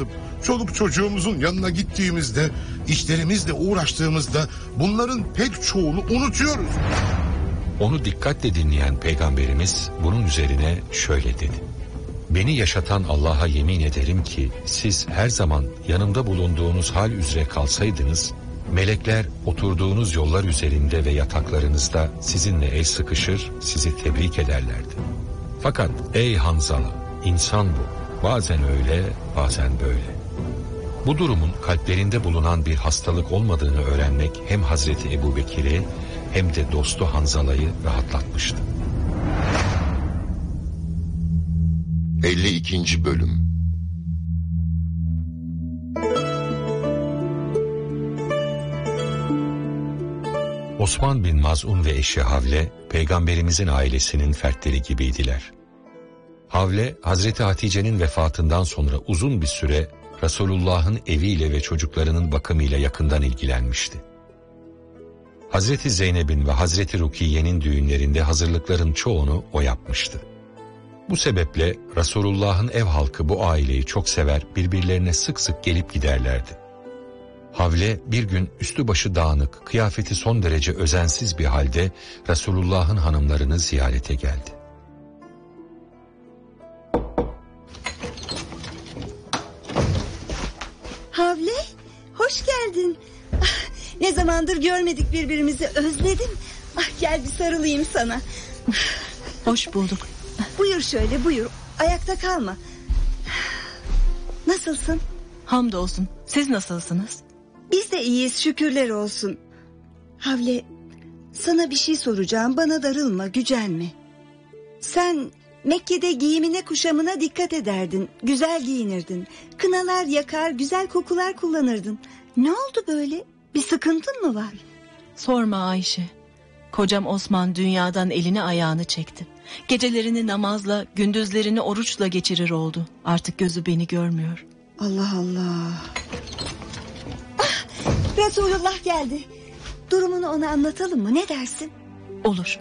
alıp çoluk çocuğumuzun yanına gittiğimizde, işlerimizle uğraştığımızda bunların pek çoğunu unutuyoruz. Onu dikkatle dinleyen Peygamberimiz bunun üzerine şöyle dedi: Beni yaşatan Allah'a yemin ederim ki siz her zaman yanımda bulunduğunuz hal üzere kalsaydınız, melekler oturduğunuz yollar üzerinde ve yataklarınızda sizinle el sıkışır, sizi tebrik ederlerdi. Fakat ey Hanzala, insan bu. Bazen öyle, bazen böyle. Bu durumun kalplerinde bulunan bir hastalık olmadığını öğrenmek hem Hazreti Ebubekir'i hem de dostu Hanzala'yı rahatlatmıştı. 52. Bölüm. Osman bin Maz'un ve eşi Havle, Peygamberimizin ailesinin fertleri gibiydiler. Havle, Hazreti Hatice'nin vefatından sonra uzun bir süre Resulullah'ın eviyle ve çocuklarının bakımıyla yakından ilgilenmişti. Hazreti Zeynep'in ve Hazreti Rukiye'nin düğünlerinde hazırlıkların çoğunu o yapmıştı. Bu sebeple Resulullah'ın ev halkı bu aileyi çok sever, birbirlerine sık sık gelip giderlerdi. Havle bir gün üstü başı dağınık, kıyafeti son derece özensiz bir halde Resulullah'ın hanımlarını ziyarete geldi. Havle, hoş geldin. Ne zamandır görmedik birbirimizi, özledim. Gel bir sarılayım sana. Hoş bulduk. Buyur şöyle, buyur. Ayakta kalma. Nasılsın? Hamdolsun. Siz nasılsınız? Biz de iyiyiz, şükürler olsun. Havle, sana bir şey soracağım, bana darılma, gücenme. Sen Mekke'de giyimine kuşamına dikkat ederdin, güzel giyinirdin. Kınalar yakar, güzel kokular kullanırdın. Ne oldu böyle? Bir sıkıntın mı var? Sorma Ayşe. Kocam Osman dünyadan elini ayağını çekti. Gecelerini namazla, gündüzlerini oruçla geçirir oldu. Artık gözü beni görmüyor. Allah Allah. Resulullah geldi. Durumunu ona anlatalım mı? Ne dersin? Olur.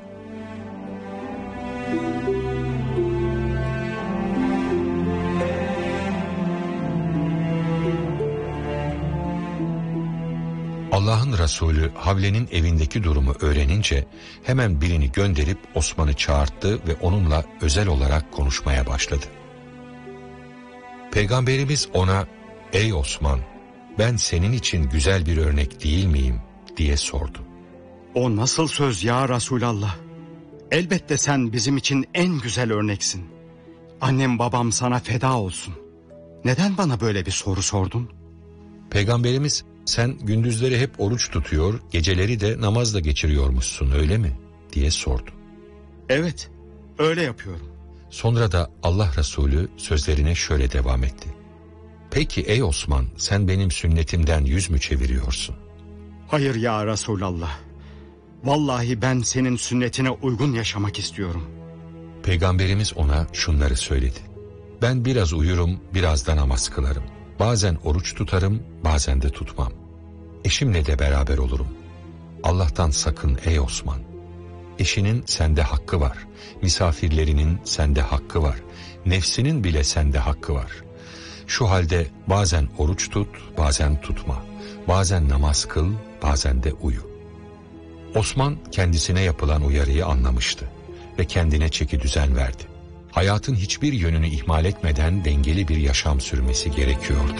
Allah'ın Resulü Havle'nin evindeki durumu öğrenince hemen birini gönderip Osman'ı çağırttı ve onunla özel olarak konuşmaya başladı. Peygamberimiz ona, "Ey Osman, ben senin için güzel bir örnek değil miyim?" diye sordu. O nasıl söz ya Resulallah? Elbette sen bizim için en güzel örneksin. Annem babam sana feda olsun. Neden bana böyle bir soru sordun? Peygamberimiz, "Sen gündüzleri hep oruç tutuyor, geceleri de namazla geçiriyormuşsun, öyle mi?" diye sordu. Evet, öyle yapıyorum. Sonra da Allah Resulü sözlerine şöyle devam etti. "Peki ey Osman, sen benim sünnetimden yüz mü çeviriyorsun?" Hayır ya Resulallah. Vallahi ben senin sünnetine uygun yaşamak istiyorum. Peygamberimiz ona şunları söyledi. "Ben biraz uyurum, biraz da namaz kılarım. Bazen oruç tutarım, bazen de tutmam. Eşimle de beraber olurum. Allah'tan sakın ey Osman. Eşinin sende hakkı var. Misafirlerinin sende hakkı var. Nefsinin bile sende hakkı var. Şu halde bazen oruç tut, bazen tutma. Bazen namaz kıl, bazen de uyu." Osman kendisine yapılan uyarıyı anlamıştı ve kendine çekidüzen verdi. Hayatın hiçbir yönünü ihmal etmeden dengeli bir yaşam sürmesi gerekiyordu.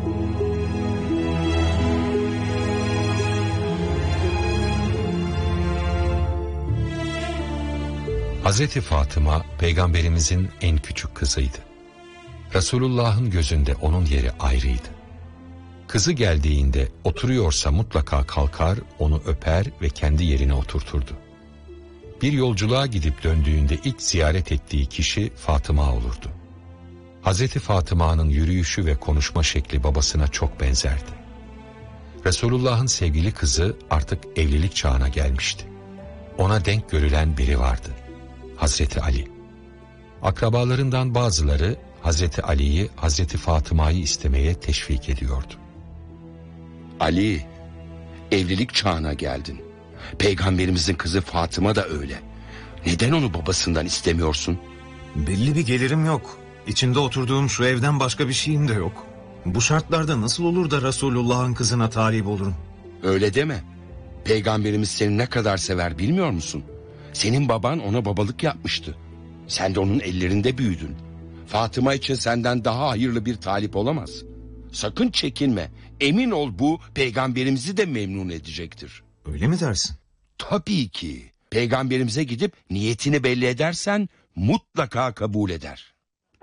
Hazreti Fatıma, Peygamberimizin en küçük kızıydı. Resulullah'ın gözünde onun yeri ayrıydı. Kızı geldiğinde oturuyorsa mutlaka kalkar, onu öper ve kendi yerine oturturdu. Bir yolculuğa gidip döndüğünde ilk ziyaret ettiği kişi Fatıma olurdu. Hazreti Fatıma'nın yürüyüşü ve konuşma şekli babasına çok benzerdi. Resulullah'ın sevgili kızı artık evlilik çağına gelmişti. Ona denk görülen biri vardı. Hazreti Ali. Akrabalarından bazıları Hazreti Ali'yi Hazreti Fatıma'yı istemeye teşvik ediyordu. Ali, evlilik çağına geldin. Peygamberimizin kızı Fatıma da öyle. Neden onu babasından istemiyorsun? Belli bir gelirim yok. İçinde oturduğum şu evden başka bir şeyim de yok. Bu şartlarda nasıl olur da Resulullah'ın kızına talip olurum? Öyle deme. Peygamberimiz seni ne kadar sever bilmiyor musun? Senin baban ona babalık yapmıştı. Sen de onun ellerinde büyüdün. Fatıma için senden daha hayırlı bir talip olamaz. Sakın çekinme. Emin ol bu peygamberimizi de memnun edecektir. Öyle mi dersin? Tabii ki. Peygamberimize gidip niyetini belli edersen mutlaka kabul eder.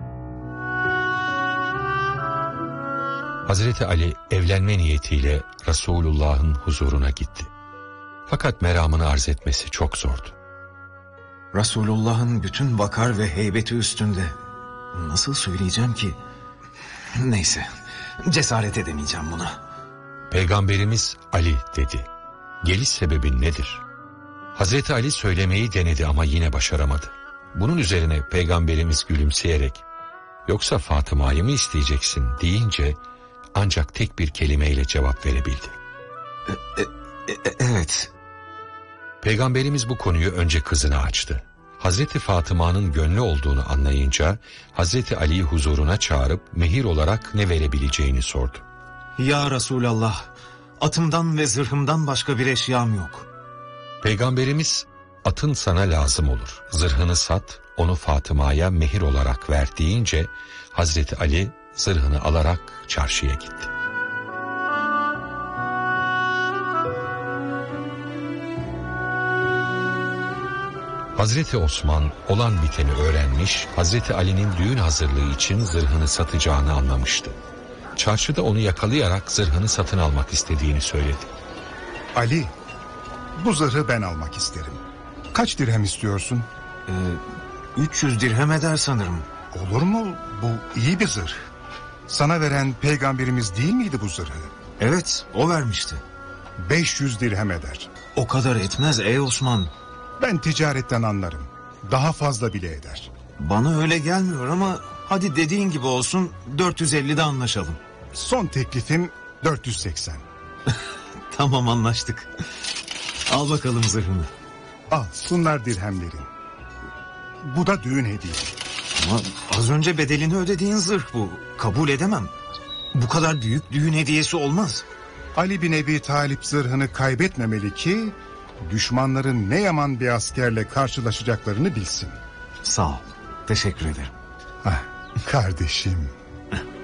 Hazreti Ali evlenme niyetiyle Resulullah'ın huzuruna gitti. Fakat meramını arz etmesi çok zordu. Resulullah'ın bütün vakar ve heybeti üstünde. Nasıl söyleyeceğim ki? Neyse, cesaret edemeyeceğim buna. Peygamberimiz Ali dedi. Geliş sebebin nedir? Hazreti Ali söylemeyi denedi ama yine başaramadı. Bunun üzerine Peygamberimiz gülümseyerek yoksa Fatıma'yı mı isteyeceksin deyince ancak tek bir kelimeyle cevap verebildi. Evet. Peygamberimiz bu konuyu önce kızına açtı. Hazreti Fatıma'nın gönlü olduğunu anlayınca Hazreti Ali'yi huzuruna çağırıp mehir olarak ne verebileceğini sordu. Ya Resulallah, atımdan ve zırhımdan başka bir eşyam yok. Peygamberimiz atın sana lazım olur. Zırhını sat, onu Fatıma'ya mehir olarak ver deyince Hazreti Ali zırhını alarak çarşıya gitti. Hazreti Osman olan biteni öğrenmiş, Hazreti Ali'nin düğün hazırlığı için zırhını satacağını anlamıştı. Çarşıda onu yakalayarak zırhını satın almak istediğini söyledi. Ali, bu zırhı ben almak isterim. Kaç dirhem istiyorsun? 300 dirhem eder sanırım. Olur mu? Bu iyi bir zırh. Sana veren peygamberimiz değil miydi bu zırhı? Evet, o vermişti. 500 dirhem eder. O kadar etmez ey Osman. Ben ticaretten anlarım. Daha fazla bile eder. Bana öyle gelmiyor ama hadi dediğin gibi olsun, 450'de anlaşalım. Son teklifim 480. Tamam, anlaştık. Al bakalım zırhını. Al, bunlar dirhemlerin. Bu da düğün hediye. Ama az önce bedelini ödediğin zırh bu. Kabul edemem. Bu kadar büyük düğün hediyesi olmaz. Ali bin Ebi Talip zırhını kaybetmemeli ki düşmanların ne yaman bir askerle karşılaşacaklarını bilsin. Sağ ol. Teşekkür ederim. Ah, kardeşim.